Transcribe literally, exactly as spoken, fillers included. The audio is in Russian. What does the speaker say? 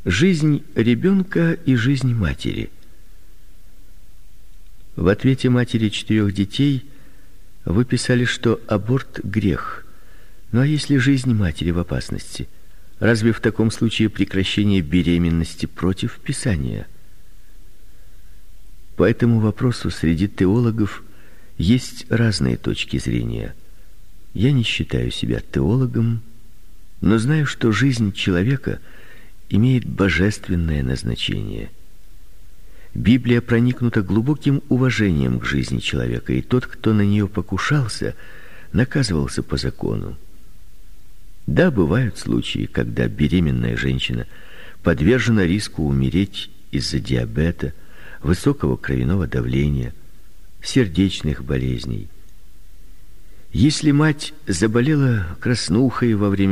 Жизнь ребенка и жизнь матери. В ответе матери четырех детей вы писали, что аборт грех. Ну а если жизнь матери в опасности, разве в таком случае прекращение беременности против Писания? По этому вопросу среди теологов есть разные точки зрения. Я не считаю себя теологом, но знаю, что жизнь человека имеет божественное назначение. Библия проникнута глубоким уважением к жизни человека, и тот, кто на нее покушался, наказывался по закону. Да, бывают случаи, когда беременная женщина подвержена риску умереть из-за диабета, высокого кровяного давления, сердечных болезней. Если мать заболела краснухой во время